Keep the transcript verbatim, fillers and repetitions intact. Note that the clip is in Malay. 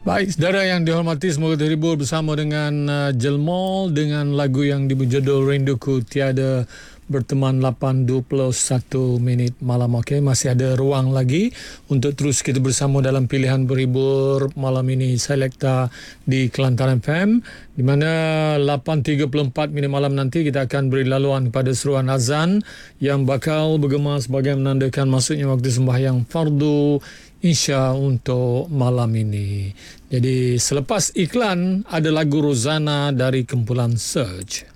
Baik, saudara yang dihormati, semoga terhibur bersama dengan uh, Jelmol dengan lagu yang berjudul Rinduku Tiada Berteman. Lapan dua puluh satu minit malam. Okey, masih ada ruang lagi untuk terus kita bersama dalam pilihan berhibur malam ini Selecta di Kelantan F M, di mana lapan tiga puluh empat minit malam nanti kita akan beri laluan kepada seruan azan yang bakal bergema sebagai menandakan masuknya waktu sembahyang fardu Isya untuk malam ini. Jadi selepas iklan ada lagu Rozana dari kumpulan Surge.